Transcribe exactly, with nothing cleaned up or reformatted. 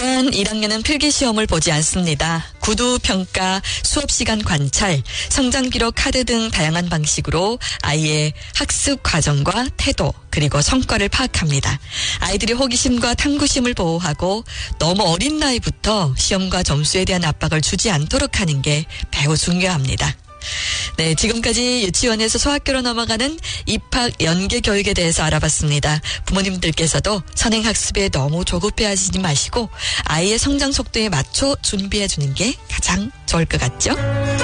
일단 일 학년은 필기시험을 보지 않습니다. 구두평가, 수업시간 관찰, 성장기록 카드 등 다양한 방식으로 아이의 학습 과정과 태도 그리고 성과를 파악합니다. 아이들이 호기심과 탐구심을 보호하고 너무 어린 나이부터 시험과 점수에 대한 압박을 주지 않도록 하는 게 매우 중요합니다. 네, 지금까지 유치원에서 소학교로 넘어가는 입학 연계 교육에 대해서 알아봤습니다. 부모님들께서도 선행학습에 너무 조급해하시지 마시고 아이의 성장 속도에 맞춰 준비해 주는 게 가장 좋을 것 같죠?